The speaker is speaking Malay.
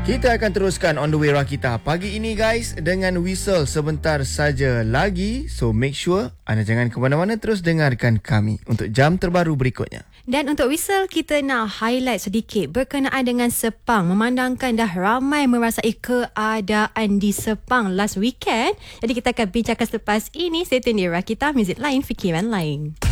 Kita akan teruskan on the way Rakita pagi ini guys dengan whistle sebentar saja lagi. So make sure anda jangan ke mana-mana, terus dengarkan kami untuk jam terbaru berikutnya. Dan untuk whistle, kita nak highlight sedikit berkenaan dengan Sepang. Memandangkan dah ramai merasai keadaan di Sepang last weekend. Jadi kita akan bincangkan selepas ini. Stay tune di Rakita, muzik lain, fikiran lain.